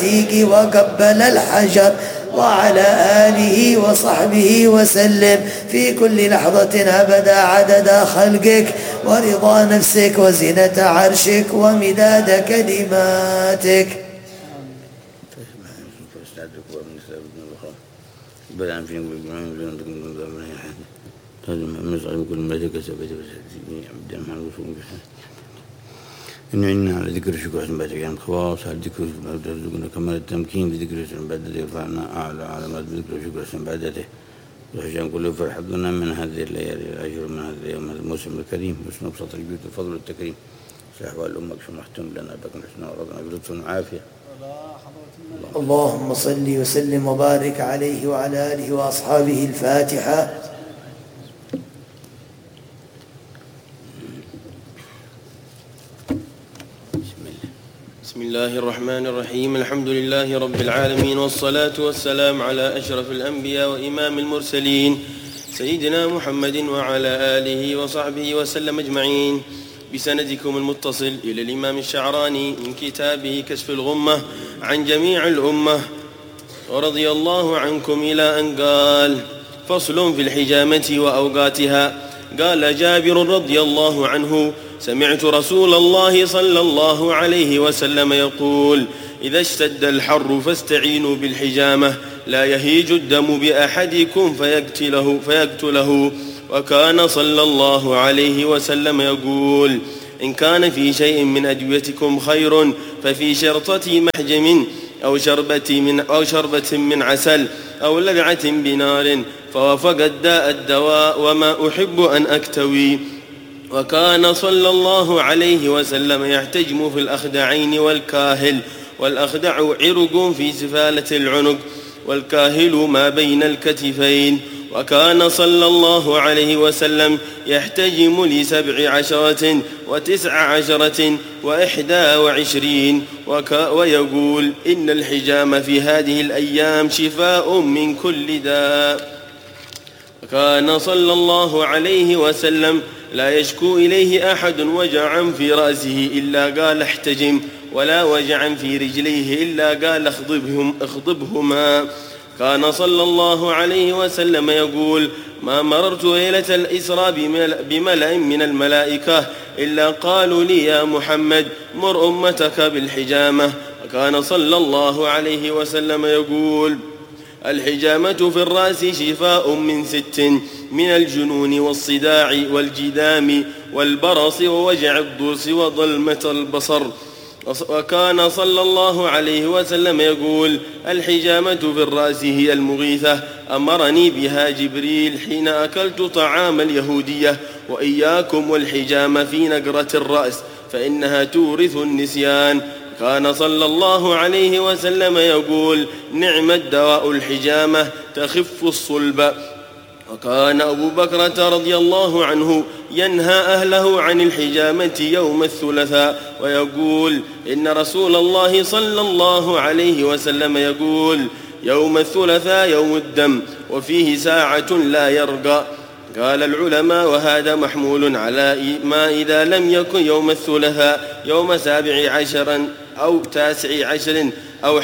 العتيق وقبل الحجر، وعلى آله وصحبه وسلم في كل لحظة أبدا عدد خلقك ورضا نفسك وزنة عرشك ومداد كلماتك. إنا على ذكر شكر حسن بعد أيام خواص على ذكر رزقنا كمال التمكين بذكر حسن بعد يرفعنا أعلى علامات بذكر شكر حسن بعدته وحجان كل فرح حظنا من هذه الليالي العشر من هذا اليوم هذا الموسم الكريم واسم أبسط الجود الفضل والتكريم صحوة الأمة شمحتم لنا بكم حسنا ورضنا بلطف وعافية. اللهم صل وسلم وبارك عليه وعلى آله وأصحابه. الفاتحة. بسم الله الرحمن الرحيم. الحمد لله رب العالمين، والصلاة والسلام على أشرف الأنبياء وإمام المرسلين سيدنا محمد وعلى آله وصحبه وسلم أجمعين. بسندكم المتصل إلى الإمام الشعراني من كتابه كشف الغمة عن جميع الأمة ورضي الله عنكم إلى أن قال: فصل في الحجامة وأوقاتها. قال جابر رضي الله عنه: سمعت رسول الله صلى الله عليه وسلم يقول: إذا اشتد الحر فاستعينوا بالحجامة لا يهيج الدم بأحدكم فيقتله. وكان صلى الله عليه وسلم يقول: إن كان في شيء من أدويتكم خير ففي شرطة محجم أو شربة من عسل أو لذعة بنار فوافق الدواء وما أحب أن أكتوي. وكان صلى الله عليه وسلم يحتجم في الأخدعين والكاهل، والأخدع عرق في سفالة العنق، والكاهل ما بين الكتفين. وكان صلى الله عليه وسلم يحتجم ل17 و19 و21 ويقول: إن الحجام في هذه الأيام شفاء من كل داء. وكان صلى الله عليه وسلم لا يشكو إليه أحد وجعا في رأسه إلا قال احتجم، ولا وجعا في رجليه إلا قال اخضبهما. كان صلى الله عليه وسلم يقول: ما مررت ليلة الإسراء بملأ من الملائكة إلا قالوا لي: يا محمد مر أمتك بالحجامة. وكان صلى الله عليه وسلم يقول: الحجامة في الرأس شفاء من 6: من الجنون والصداع والجذام والبرص ووجع الضرس وظلمة البصر. وكان صلى الله عليه وسلم يقول: الحجامة في الرأس هي المغيثة، أمرني بها جبريل حين أكلت طعام اليهودية. وإياكم والحجامة في نقرة الرأس فإنها تورث النسيان. كان صلى الله عليه وسلم يقول: نعم الدواء الحجامة تخف الصلب. وكان أبو بكرة رضي الله عنه ينهى أهله عن الحجامة يوم الثلاثاء ويقول: إن رسول الله صلى الله عليه وسلم يقول: يوم الثلاثاء يوم الدم وفيه ساعة لا يرقى. قال العلماء: وهذا محمول على ما إذا لم يكن يوم الثلاثاء يوم 17 أو 19 أو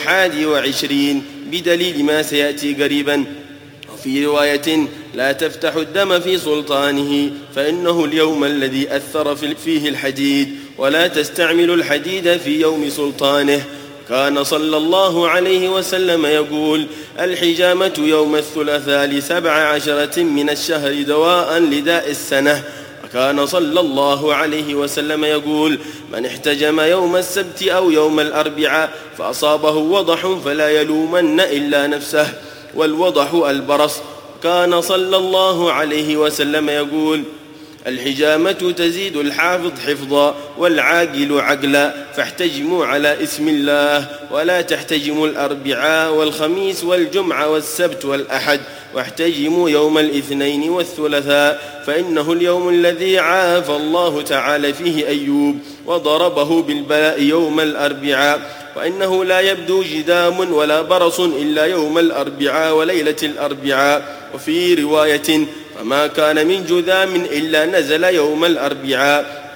21 بدليل ما سيأتي قريبا. وفي رواية: لا تفتح الدم في سلطانه فإنه اليوم الذي أثر فيه الحديد، ولا تستعمل الحديد في يوم سلطانه. كان صلى الله عليه وسلم يقول: الحجامة يوم الثلاثاء ل17 من الشهر دواء لداء السنة. وكان صلى الله عليه وسلم يقول: من احتجم يوم السبت أو يوم الأربعاء فأصابه وضح فلا يلومن إلا نفسه، والوضح البرص. كان صلى الله عليه وسلم يقول: الحجامة تزيد الحافظ حفظا والعاقل عقلا، فاحتجموا على اسم الله، ولا تحتجموا الأربعاء والخميس والجمعة والسبت والأحد، واحتجموا يوم الاثنين والثلاثاء، فإنه اليوم الذي عافى الله تعالى فيه أيوب وضربه بالبلاء يوم الأربعاء، وإنه لا يبدو جذام ولا برص إلا يوم الأربعاء وليلة الأربعاء. وفي رواية: فما كان من جذام إلا نزل يوم الأربعاء.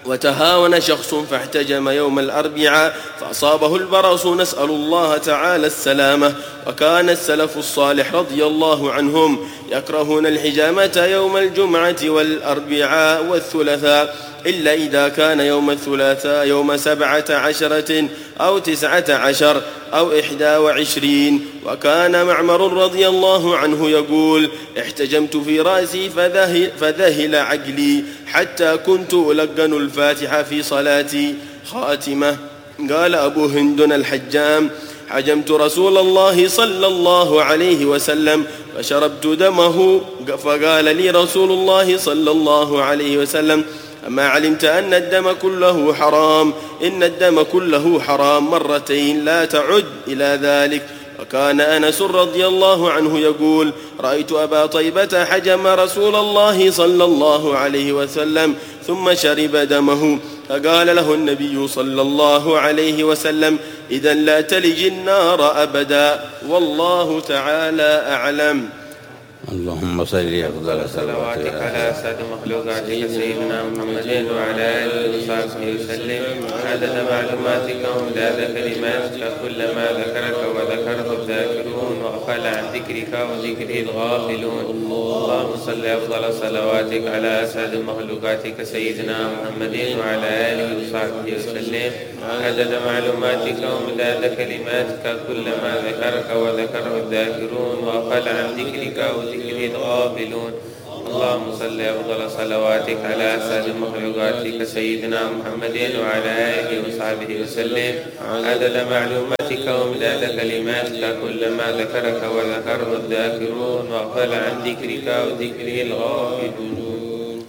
وتهاون شخص فاحتجم يوم الأربعاء فأصابه البرص، نسأل الله تعالى السلامة. وكان السلف الصالح رضي الله عنهم يكرهون الحجامة يوم الجمعة والأربعاء والثلاثاء، إلا إذا كان يوم الثلاثاء يوم 17 أو 19 أو 21. وكان معمر رضي الله عنه يقول: احتجمت في رأسي فذهل عقلي حتى كنت ألقن الفاتحة في صلاتي. خاتمة. قال أبو هند الحجام: حجمت رسول الله صلى الله عليه وسلم فشربت دمه، فقال لي رسول الله صلى الله عليه وسلم: أما علمت أن الدم كله حرام؟ إن الدم كله حرام مرتين لا تعد إلى ذلك. وكان أنس رضي الله عنه يقول: رأيت أبا طيبة حجم رسول الله صلى الله عليه وسلم ثم شرب دمه، فقال له النبي صلى الله عليه وسلم: إذن لا تلج النار أبدا، والله تعالى أعلم. اللهم صل أفضل صلواتك على أسعد مخلوقاتك سيدنا محمد وعلى آله وصحبه وسلم، عدد معلوماتك ومداد كلماتك، كلما ذكرك وذكره الذاكرون وغفل عن ذكرك وذكره الغافلون. اللهم صل أفضل صلواتك على أسعد مخلوقاتك سيدنا محمد وعلى آله وصحبه وسلم، عدد معلوماتك ومداد كلماتك، كلما ذكرك وذكره الذاكرون وغفل عن ذكرك وذكره الغافلون. اللهم صل أفضل صلواتك على أسعد مخلوقاتك سيدنا محمد وعلى آله وصحبه وسلم، عدد معلوماتك ومداد كلماتك، كلما ذكرك وذكره الذاكرون وغفل عن ذكرك وذكره الغافلون.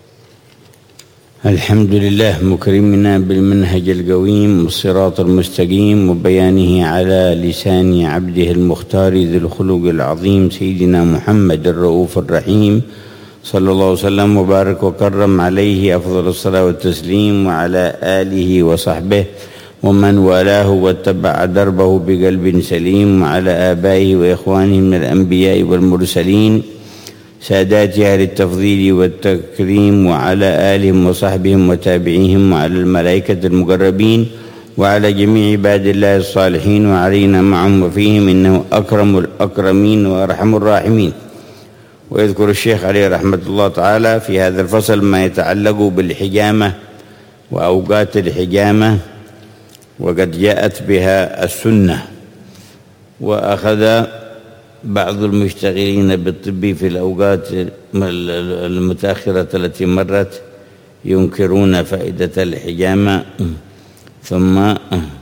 الحمد لله مكرمنا بالمنهج القويم والصراط المستقيم وبيانه على لسان عبده المختار ذي الخلق العظيم سيدنا محمد الرؤوف الرحيم صلى الله وسلم وبارك وكرم عليه أفضل الصلاة والتسليم، وعلى آله وصحبه ومن والاه واتبع دربه بقلب سليم، وعلى آبائه وإخوانه من الأنبياء والمرسلين سادات أهل التفضيل والتكريم، وعلى آلهم وصحبهم وتابعيهم، وعلى الملائكة المقربين، وعلى جميع عباد الله الصالحين، وعلينا معهم وفيهم، إنه أكرم الأكرمين وأرحم الراحمين. ويذكر الشيخ عليه رحمة الله تعالى في هذا الفصل ما يتعلق بالحجامة وأوقات الحجامة، وقد جاءت بها السنة. وأخذ بعض المشتغلين بالطب في الأوقات المتأخرة التي مرت ينكرون فائدة الحجامة، ثم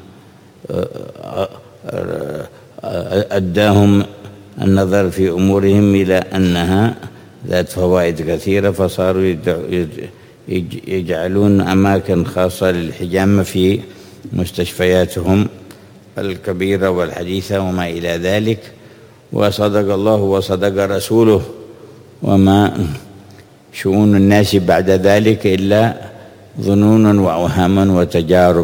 أداهم النظر في أمورهم إلى أنها ذات فوائد كثيرة، فصاروا يجعلون أماكن خاصة للحجامة في مستشفياتهم الكبيرة والحديثة وما إلى ذلك. وصدق الله وصدق رسوله، وما شؤون الناس بعد ذلك إلا ظنون وأوهام وتجارب،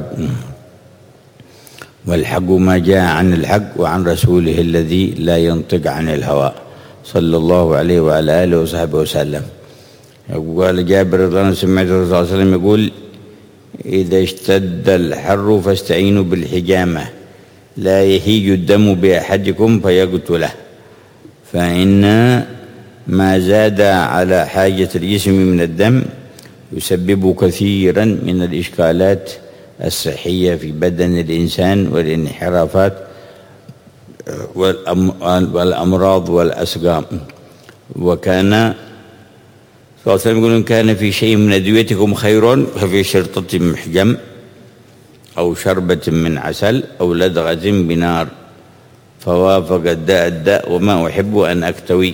والحق ما جاء عن الحق وعن رسوله الذي لا ينطق عن الهوى صلى الله عليه وعلى آله وصحبه وسلم. قال جابر رضي الله عنه: سمعت الرسول صلى الله عليه وسلم يقول: إذا اشتد الحر فاستعينوا بالحجامة، لا يهيج الدم بأحدكم فيقتله، فإن ما زاد على حاجة الجسم من الدم يسبب كثيرا من الإشكالات الصحية في بدن الإنسان والانحرافات والأمراض والأسقام. وكان صلى الله عليه وسلم يقول: إن كان في شيء من أدويتكم خير ففي شرطة محجم أو شربة من عسل أو لدغة بنار، فوافق الداء وما أحب أن أكتوي.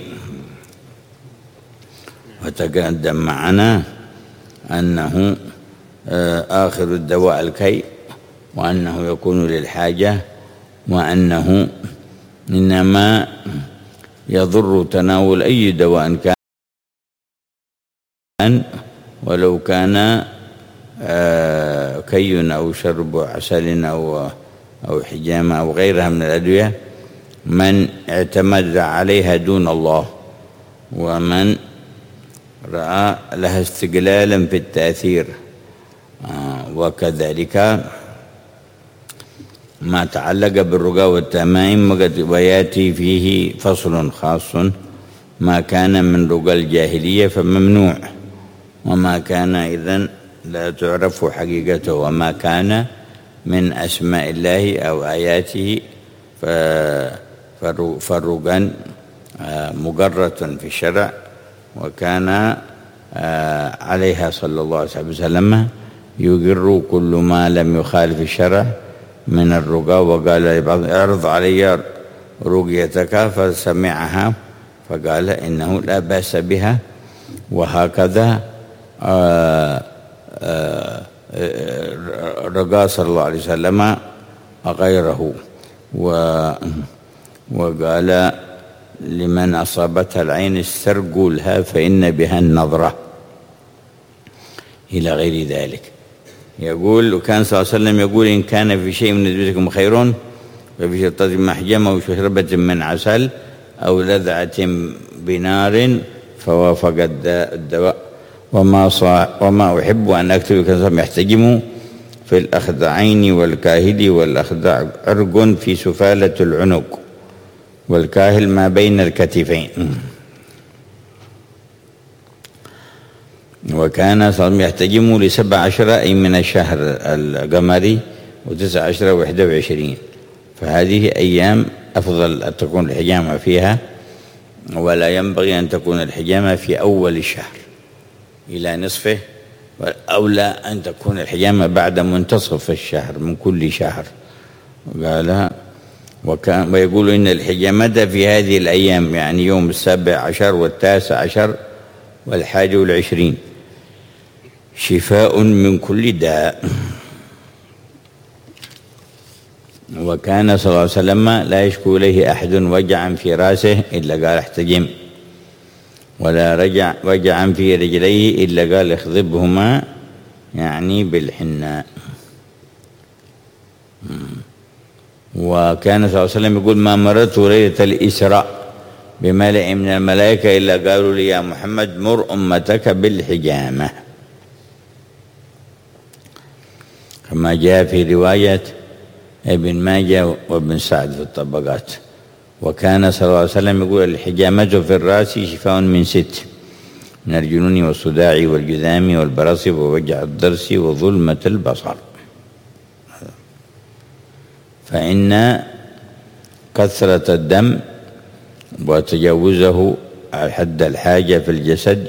وتقدم معنا أنه آخر الدواء الكي، وأنه يكون للحاجة، وأنه إنما يضر تناول أي دواء كان، ولو كان كي أو شرب عسل أو حجامة أو غيرها من الأدوية، من اعتمد عليها دون الله، ومن رأى لها استقلالا في التأثير، وكذلك ما تعلق بالرقى والتمائم، ويأتي فيه فصل خاص: ما كان من رقى الجاهلية فممنوع، وما كان إذن لا تعرف حقيقته، وما كان من أسماء الله أو آياته فالرقى مقرة في الشرع، وكان عليها صلى الله عليه وسلم يقر كل ما لم يخالف الشرع من الرقى. وقال لبعض: اعرض علي رقيتك، فسمعها فقال إنه لا بأس بها. وهكذا رقى صلى الله عليه وسلم غيره، وقال: لمن أصابتها العين استرقوا لها فإن بها النظرة، إلى غير ذلك. يقول: وكان صلى الله عليه وسلم يقول: إن كان في شيء من نسبتكم خير ففي شرطة محجمة أو شربة من عسل أو لذعة بنار فوافق الدواء. وما أحب أن أكتب كنصم يحتجم في الأخدعين والكاهل، والأخدع عرق في سفالة العنق، والكاهل ما بين الكتفين. وكان صلى الله يحتجم ل17 أي من الشهر القمري، و19 و21، فهذه أيام أفضل أن تكون الحجامة فيها، ولا ينبغي أن تكون الحجامة في أول الشهر إلى نصفه، والأولى أن تكون الحجامة بعد منتصف الشهر من كل شهر. قال: ويقول إن الحجامة في هذه الأيام، يعني يوم 17 و19 و21، شفاء من كل داء. وكان صلى الله عليه وسلم لا يشكو إليه أحد وجعا في رأسه إلا قال: احتجم، ولا وجعا في رجليه إلا قال: اخضبهما، يعني بالحناء. وكان صلى الله عليه وسلم يقول: ما مررت ليلة الإسراء بملأ من الملائكة إلا قالوا لي: يا محمد مر أمتك بالحجامة، كما جاء في رواية ابن ماجه وابن سعد في الطبقات. وكان صلى الله عليه وسلم يقول: الحجامة في الرأس شفاء من 6: من الجنون والصداع والجذام والبرص ووجع الضرس وظلمة البصر. فإن كثرة الدم وتجاوزه حد الحاجة في الجسد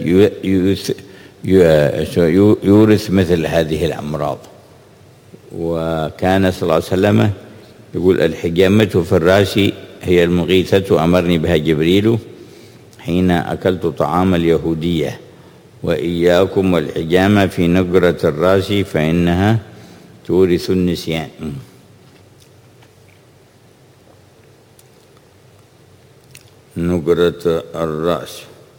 يورث مثل هذه الأمراض. وكان صلى الله عليه وسلم يقول: الحجامة في الرأس هي المغيثة أمرني بها جبريل حين أكلت طعام اليهودية، وإياكم والحجامة في نقرة الرأس فإنها تورث النسيان. نقرة الرأس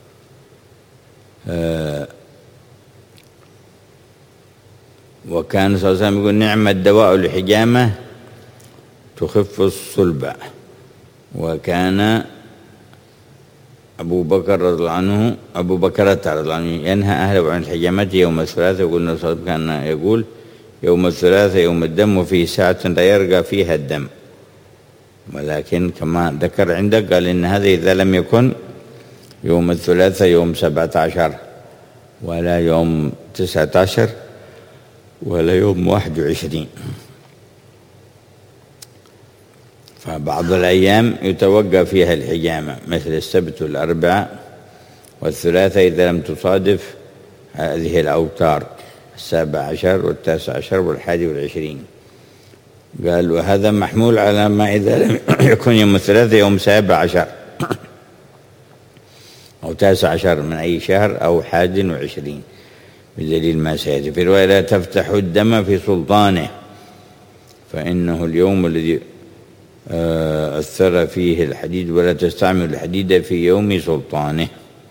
وكان صلى الله عليه وسلم يقول: نعم الدواء الحجامة تخف الصلب. وكان أبو بكر رضي الله عنه ينهى أهله عن الحجامة يوم الثلاثاء. يقول صلى الله عليه وسلم كان يقول: يوم الثلاثاء يوم الدم، وفيه ساعة لا يرقى فيها الدم. ولكن كما ذكر عندك قال إن هذا إذا لم يكن يوم الثلاثاء يوم 17 ولا يوم 19 ولا يوم 21. فبعض الأيام يتوقع فيها الحجامة، مثل السبت والأربعاء والثلاثاء إذا لم تصادف هذه الأوتار 17 و19 و21. قال: وهذا محمول على ما إذا لم يكن يوم الثلاثاء يوم 17 أو 19 من أي شهر أو 21، بدليل ما سيأتي في رواية: لا تفتح الدم في سلطانه، فإنه اليوم الذي أثر فيه الحديد، ولا تستعمل الحديد في يوم سلطانه.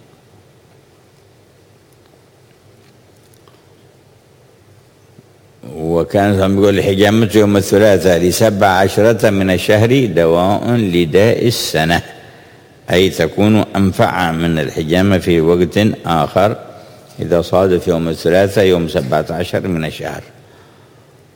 وكان يقول: الحجامة يوم الثلاثاء 17 من الشهر دواء لداء السنة، أي تكون أنفع من الحجامة في وقت آخر إذا صادف يوم الثلاثاء يوم 17 من الشهر.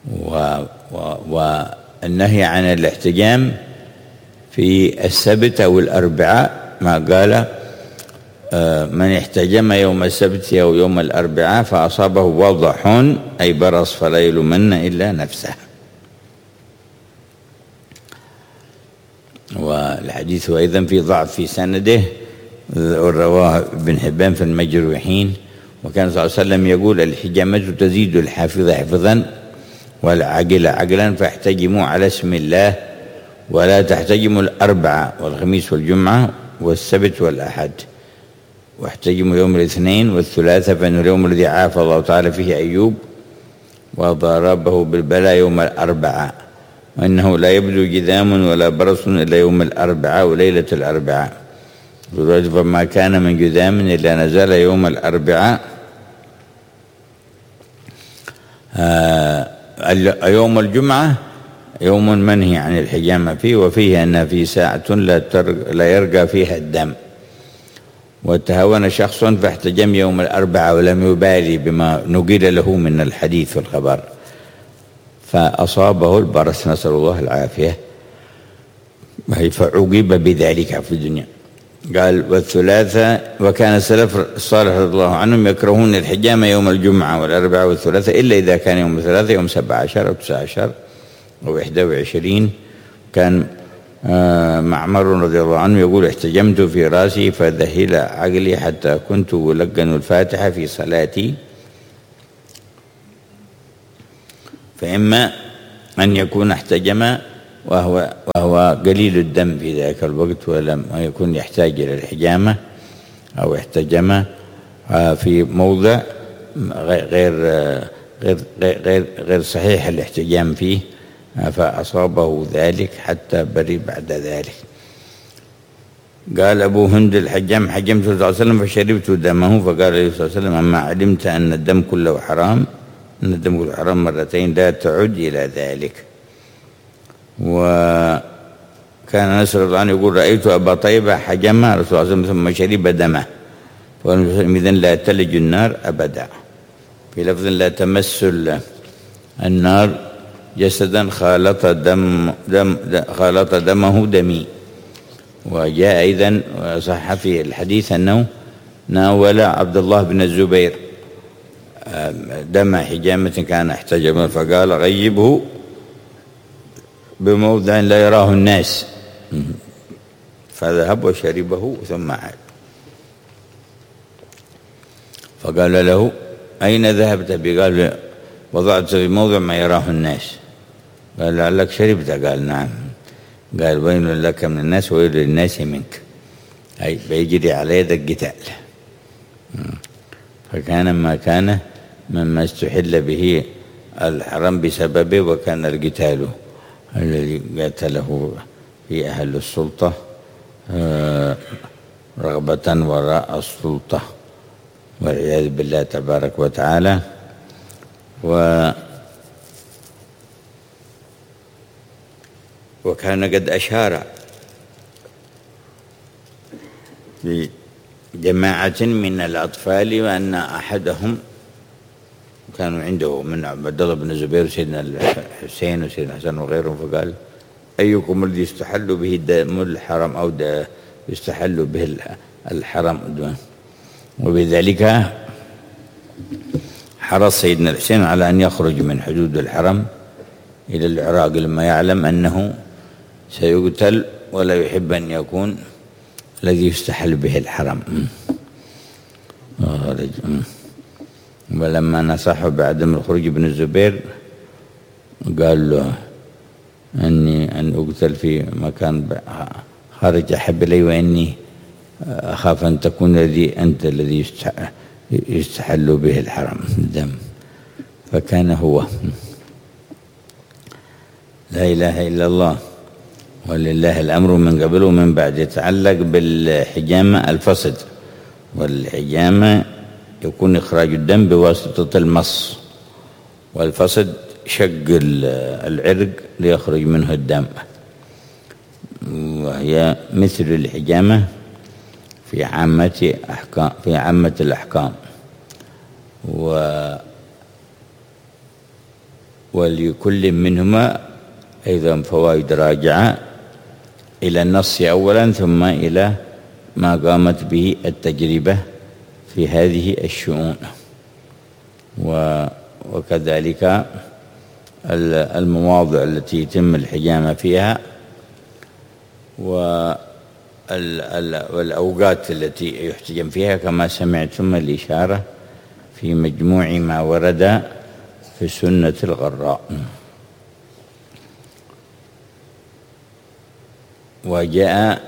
والنهي عن الاحتجام في السبت أو الأربعاء، ما قال من احتجم يوم السبت أو يوم الأربعاء فأصابه وضح أي برص فلا يلومن إلا نفسه. والحديث أيضا في ضعف في سنده، ورواه ابن حبان في المجروحين. وكان صلى الله عليه وسلم يقول الحجامة تزيد الحافظ حفظا والعاقل عقلا، فاحتجموا على اسم الله ولا تحتجموا الأربعة والخميس والجمعة والسبت والأحد، واحتجموا يوم الاثنين والثلاثة فإنه اليوم الذي عافى الله تعالى فيه أيوب وضربه بالبلاء يوم الأربعاء، وإنه لا يبدو جذام ولا برص إلا يوم الأربعاء وليلة الأربعاء، فما كان من جذام إلا نزل يوم الأربعاء. يوم الجمعة يوم منهي عن الحجامة فيه، وفيه أن في ساعة لا يرقى فيها الدم، وتهاون شخص فاحتجم يوم الأربعاء ولم يبالي بما نقل له من الحديث والخبر فأصابه البرص، نسأل الله العافية، فعوقب بذلك في الدنيا. قال والثلاثة، وكان السلف الصالح رضي الله عنهم يكرهون الحجامة يوم الجمعة والأربعاء والثلاثة إلا إذا كان يوم الثلاثة يوم 17 أو 19 أو 21. كان معمر رضي الله عنه يقول احتجمت في رأسي فذهل عقلي حتى كنت ألقن الفاتحة في صلاتي، فإما أن يكون احتجم وهو قليل الدم في ذاك الوقت ولم يكن يحتاج إلى الحجامة، أو احتجم في موضع غير صحيح الاحتجام فيه فأصابه ذلك حتى بري بعد ذلك. قال أبو هند الحجام حجمت صلى الله عليه وسلم فشربت دمه، فقال عليه الصلاة والسلام أما علمت أن الدم كله حرام، أن الدم كله حرام مرتين لا تعد إلى ذلك. وكان أنس رضي الله عنه يقول رأيت أبا طيبة حجم رسول الله صلى الله عليه وسلم ثم شرب دمه، فقال إذن لا تلج النار أبدا. في لفظ لا تمس النار جسدا خالط دمه دمي. وجاء أيضا وصح في الحديث أنه ناول عبد الله بن الزبير دم حجامة كان احتجم، فقال غيبه بموضع لا يراه الناس، فذهب وشربه ثم عاد. فقال له أين ذهبت به؟ قال وضعت في موضع ما يراه الناس. قال لعلك شربت؟ قال نعم. قال ويل لك من الناس ويل للناس منك، أي بيجري على يدك قتال. فكان ما كان مما استحل به الحرام بسببه، وكان القتال الذي قاتله في أهل السلطة رغبة وراء السلطة والعياذ بالله تبارك وتعالى. وكان قد أشار لجماعة من الأطفال وأن أحدهم كانوا عنده من عبد الله بن الزبير وسيدنا الحسين وسيدنا الحسن وغيرهم، فقال أيكم الذي يستحل به الدم الحرام أو يستحل به الحرام، وبذلك حرص سيدنا الحسين على أن يخرج من حدود الحرم إلى العراق لما يعلم أنه سيقتل ولا يحب أن يكون الذي يستحل به الحرم. ولما نصحه بعدم الخروج ابن الزبير قال له أن أقتل في مكان خارج أحب إلي، وإني أخاف أن تكون أنت الذي يستحل به الحرم الدم. فكان هو. لا إله إلا الله ولله الأمر من قبل ومن بعد. يتعلق بالحجامة الفصد، والحجامة يكون إخراج الدم بواسطة المص، والفصد شق العرق ليخرج منه الدم، وهي مثل الحجامة في عامة الأحكام. ولكل منهما أيضا فوائد راجعة إلى النص أولا ثم إلى ما قامت به التجربة في هذه الشؤون، وكذلك المواضع التي يتم الحجامة فيها والأوقات التي يحتجم فيها كما سمعتم الإشارة في مجموع ما ورد في سنة الغراء. وجاء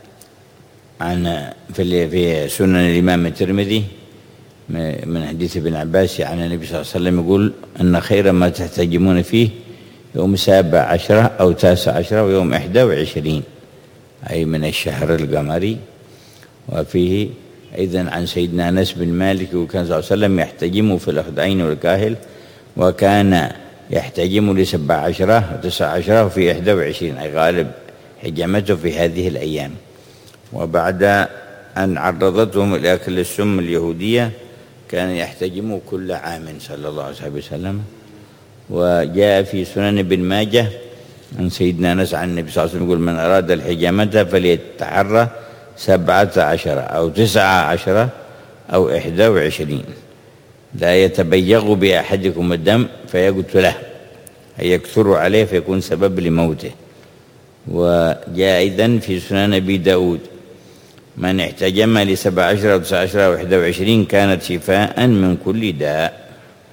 في سنن الإمام الترمذي من حديث ابن عباس عن النبي صلى الله عليه وسلم يقول أن خير ما تحتجمون فيه يوم 17 أو 19 ويوم 21 أي من الشهر القمري. وفيه أيضا عن سيدنا أنس بن مالك وكان صلى الله عليه وسلم يحتجم في الأخدعين والكاهل، وكان يحتجم ل17 و19 وفي 21 أي غالب حجمته في هذه الأيام. وبعد أن عرضتهم إلى أكل السم اليهودية كان يحتجم كل عام صلى الله عليه وسلم. وجاء في سنن ابن ماجه عن سيدنا أنس عن النبي صلى الله عليه وسلم يقول من أراد الحجامة فليتحرى 17 أو 19 أو 21 لا يتبيغ بأحدكم الدم فيقتله أي يكثر عليه فيكون سبب لموته. وجاء أيضا في سنن أبي داود من احتجم ل17 أو 19 أو 21 كانت شفاء من كل داء.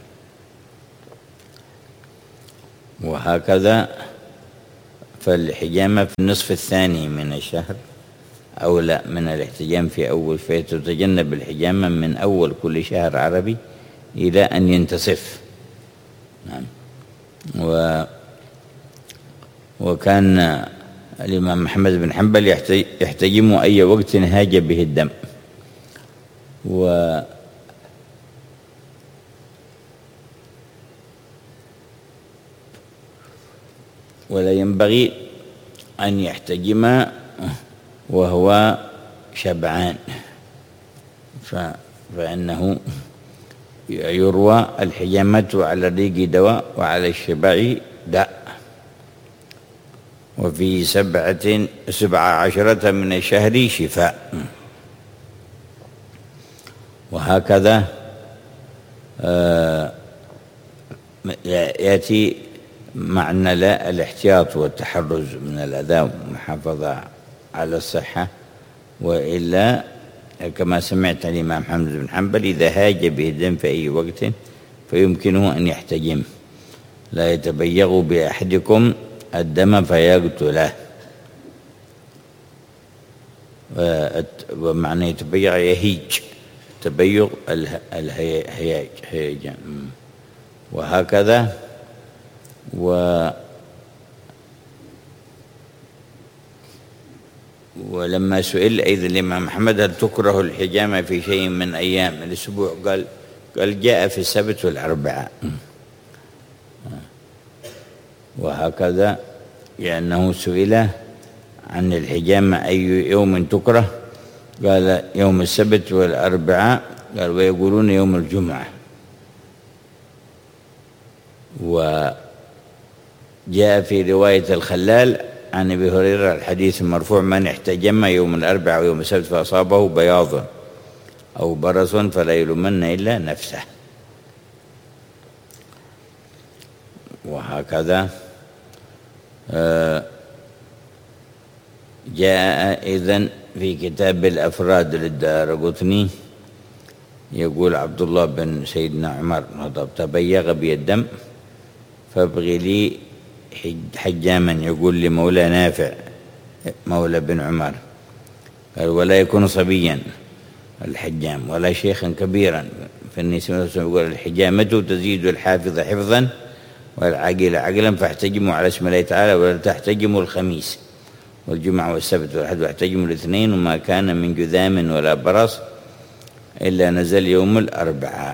وهكذا فالحجامة في النصف الثاني من الشهر أولى من الاحتجام في أول، فتتجنب الحجامة من أول كل شهر عربي إلى أن ينتصف. نعم. وكان الإمام محمد بن حنبل يحتجم أي وقت هاج به الدم. ولا ينبغي أن يحتجم وهو شبعان، فإنه يروى الحجامة على الريق دواء وعلى الشبع داء. وفي 17 من الشهر شفاء. وهكذا يأتي معنى الاحتياط والتحرز من الأذى والمحافظة على الصحة. وإلا كما سمعت الإمام محمد بن حنبل إذا هاج به الدم في أي وقت فيمكنه أن يحتجم لا يتبيغ بأحدكم الدم فيقتله. ومعنى يتبيغ يهيج، تبيغ الهياج. وهكذا ولما سئل أيضا الإمام محمد هل تكره الحجامة في شيء من أيام الأسبوع قال جاء في السبت والأربعاء. وهكذا لأنه سئل عن الحجامة أي يوم تكره قال يوم السبت والأربعاء، قال ويقولون يوم الجمعة. وجاء في رواية الخلال عن أبي هريرة الحديث المرفوع من احتجم يوم الأربعاء ويوم السبت فأصابه بياض أو برص فلا يلومن إلا نفسه. وهكذا جاء إذن في كتاب الأفراد للدارقطني يقول عبد الله بن سيدنا عمر تبيغ بي الدم فابغي لي حجاما، يقول لمولى نافع مولى بن عمر، قال ولا يكون صبيا الحجام ولا شيخا كبيرا، فالنساء يقول الحجامة تزيد الحافظ حفظا والعاقل عقلا فاحتجموا على اسم الله تعالى ولا تحتجموا الخميس والجمعة والسبت والأحد واحتجموا الاثنين وما كان من جذام ولا برص إلا نزل يوم الأربعاء.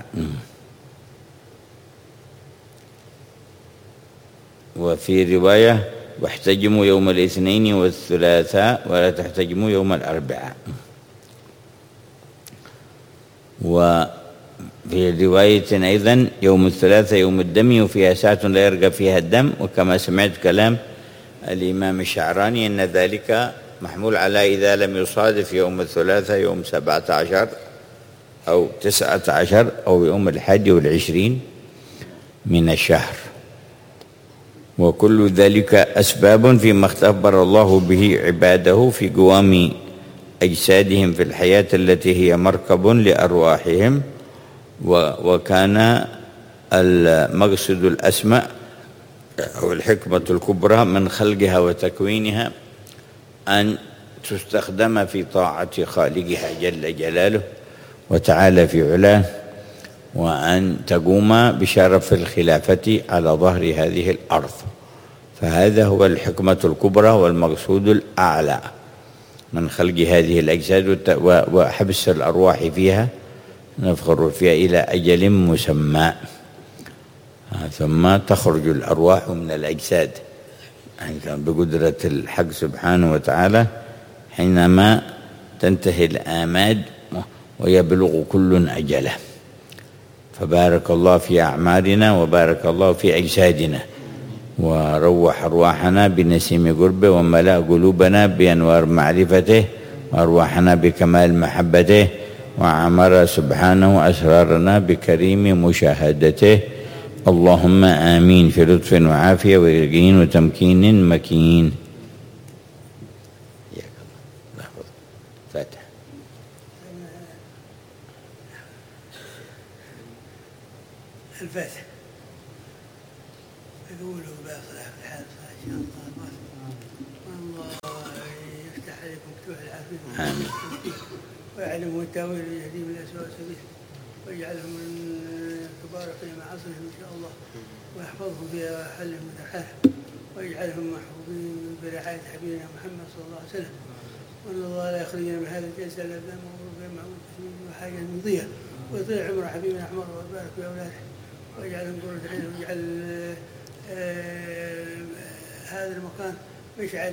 وفي رواية واحتجموا يوم الاثنين والثلاثاء ولا تحتجموا يوم الأربعاء. في رواية أيضا يوم الثلاثاء يوم الدم وفيها ساعة لا يرقى فيها الدم. وكما سمعت كلام الإمام الشعراني أن ذلك محمول على إذا لم يصادف يوم الثلاثاء يوم 17 أو 19 أو يوم 21 من الشهر. وكل ذلك أسباب فيما اختبر الله به عباده في قوام أجسادهم في الحياة التي هي مركب لأرواحهم. وكان المقصد الأسمى أو الحكمة الكبرى من خلقها وتكوينها أن تستخدم في طاعة خالقها جل جلاله وتعالى في علاه، وأن تقوم بشرف الخلافة على ظهر هذه الأرض. فهذا هو الحكمة الكبرى والمقصود الأعلى من خلق هذه الأجساد وحبس الأرواح فيها، نفخر فيها إلى أجل مسمى، ثم تخرج الأرواح من الأجساد بقدرة الحق سبحانه وتعالى حينما تنتهي الآماد ويبلغ كل أجله. فبارك الله في أعمارنا وبارك الله في أجسادنا، وروح أرواحنا بنسيم قربه، وملأ قلوبنا بأنوار معرفته، وأرواحنا بكمال محبته، وعمر سبحانه أسرارنا بكريم مشاهدته. اللهم آمين في لطف وعافية ويقين وتمكين مكين. فاتح. الفاتح يقولوا باصلح في الحال إن شاء الله، والله يفتح عليكم فتوح العافية آمين. ويعلموا التاويل ويهديهم إلى سواء السبيل، ويجعلهم من كبار في معاصيهم إن شاء الله، ويحفظهم في حلهم وترحالهم، ويجعلهم محفوظين برعاية حبيبنا محمد صلى الله عليه وسلم. وأن الله لا يخرجنا من هذا الجلسة إلا بأمر معروف وحاجة مضية، ويطيع عمر حبيبنا أحمر، ويبارك في أولاده، ويجعلهم قرة عين، ويجعل هذا المكان مشعل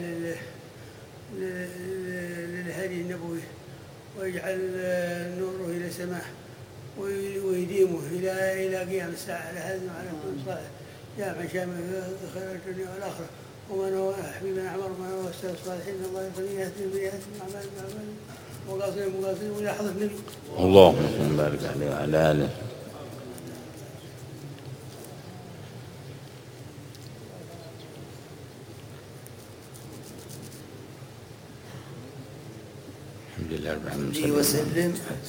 للهدي النبوي، ويجعل نوره إلى السماء، ويديمه إلى قيام الساعة على هذا وعلى كل صالح جامع شامل خير الدنيا والآخرة. ومن هو حبيبنا عمر ومن هو السلف الصالحين، الله يقضي يهدي بيهدي أعمال مقاصدين وإلى حضرة النبي. اللهم بارك عليه وعلى آله. الحمد لله رب العالمين وسلم.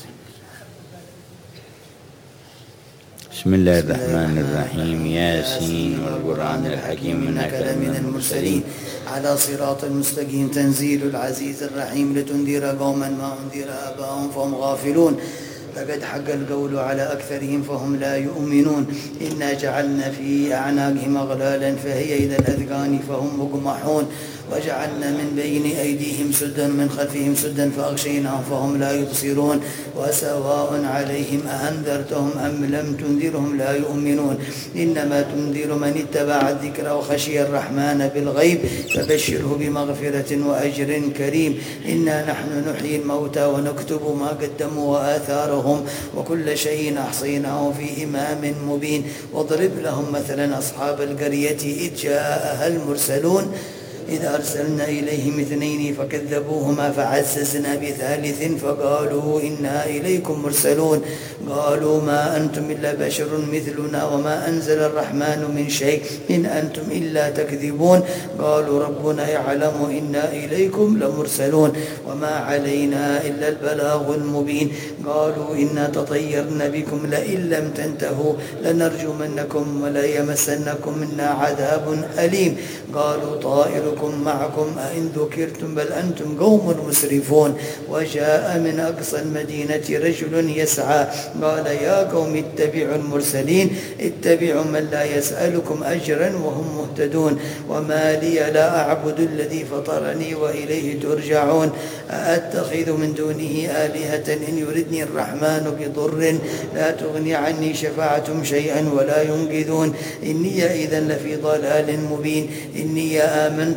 بسم الله الرحمن الرحيم. ياسين والقرآن الحكيم إنك لمن المرسلين على صراط مستقيم. تنزيل العزيز الرحيم لتنذر قوما ما أنذر آباؤهم فهم غافلون. فقد حق القول على أكثرهم فهم لا يؤمنون. إنا جعلنا في أعناقهم أغلالا فهي إلى الأذقان فهم مقمحون. وجعلنا من بين أيديهم سدا من خلفهم سدا فأغشيناهم فهم لا يبصرون. وسواء عليهم أأنذرتهم أم لم تنذرهم لا يؤمنون. إنما تنذر من اتبع الذكر وخشي الرحمن بالغيب فبشره بمغفرة وأجر كريم. إنا نحن نحيي الموتى ونكتب ما قدموا وآثارهم وكل شيء أحصيناه في إمام مبين. واضرب لهم مثلا أصحاب القرية إذ جاءها المرسلون إذ أرسلنا إليهم 2 فكذبوهما فعززنا ب3 فقالوا إنا إليكم مرسلون. قالوا ما أنتم إلا بشر مثلنا وما أنزل الرحمن من شيء إن أنتم إلا تكذبون. قالوا ربنا يعلم إنا إليكم لمرسلون وما علينا إلا البلاغ المبين. قالوا إنا تطيرنا بكم لئن لم تنتهوا لنرجمنكم وليمسنكم منا عذاب أليم. قالوا طائركم معكم أئن ذكرتم بل أنتم قوم مسرفون. وجاء من أقصى المدينة رجل يسعى قال يا قوم اتبعوا المرسلين اتبعوا من لا يسألكم أجرا وهم مهتدون. وما لي لا أعبد الذي فطرني وإليه ترجعون. أأتخذ من دونه آلهة إن يردني الرحمن بضر لا تغني عني شفاعتهم شيئا ولا ينقذون. إني إذا لفي ضلال مبين. إني آمنت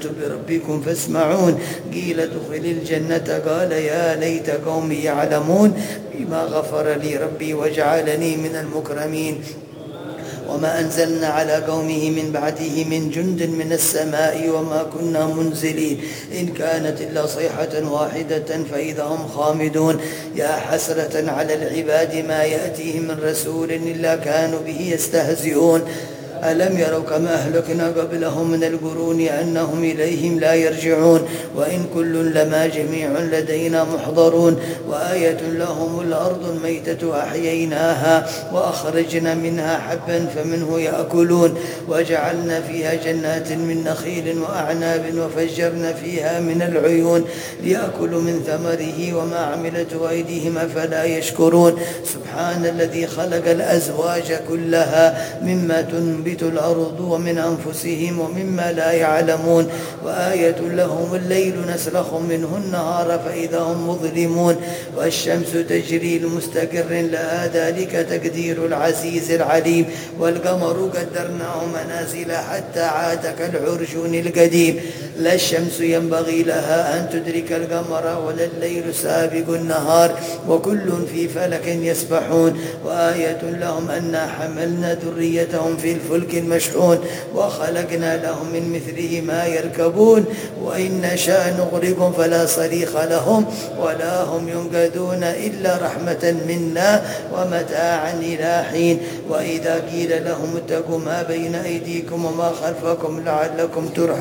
بربكم فاسمعون. قيل ادخل الجنة قال يا ليت قومي يعلمون بما غفر لي ربي وجعلني من المكرمين. وما أنزلنا على قومه من بعده من جند من السماء وما كنا منزلين إن كانت إلا صيحة واحدة فإذا هم خامدون. يا حسرة على العباد ما يأتيهم من رسول إلا كانوا به يستهزئون. ألم يروا كما أهلكنا قبلهم من القرون أنهم إليهم لا يرجعون وإن كل لما جميع لدينا محضرون. وآية لهم الأرض الميتة أحييناها وأخرجنا منها حبا فمنه يأكلون وجعلنا فيها جنات من نخيل وأعناب وفجرنا فيها من العيون ليأكلوا من ثمره وما عملته أيديهم أفلا يشكرون. سبحان الذي خلق الأزواج كلها مما تنبت الأرض ومن أنفسهم ومما لا يعلمون. وآية لهم الليل نسلخ منه النهار فإذا هم مظلمون. والشمس تجري لمستقر لها ذلك تقدير العزيز العليم. والقمر قدرناه منازل حتى عاد كالعرجون القديم. لا الشمس ينبغي لها أن تدرك القمر ولا الليل سابق النهار وكل في فلك يسبحون. وآية لهم أنا حملنا ذريتهم في الفلك المشحون وخلقنا لهم من مثله ما يركبون وإن نشاء نغرقهم فلا صريخ لهم ولا هم ينقذون إلا رحمة منا ومتاعا إلى حين. وإذا قيل لهم اتقوا ما بين أيديكم وما خلفكم لعلكم ترحمون